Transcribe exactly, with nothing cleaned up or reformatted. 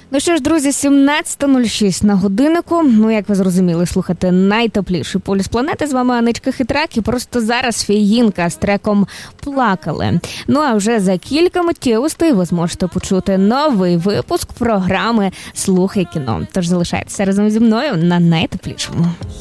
Ну що ж, друзі, сімнадцята нуль шість на годиннику. Ну, як ви зрозуміли, слухати найтепліший полюс планети. З вами Анечка Хитрак. І просто зараз Феїнка з треком «Плакали». Ну, а вже за кілька миттєвостей ви зможете почути новий випуск програми «Слухай кіно». Тож залишайтеся разом зі мною на найтеплішому.